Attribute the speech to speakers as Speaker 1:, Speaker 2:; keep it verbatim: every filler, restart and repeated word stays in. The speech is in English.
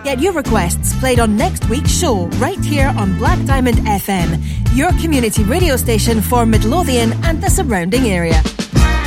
Speaker 1: Get your requests played on next week's show right here on Black Diamond F M, your community radio station for Midlothian and the surrounding area.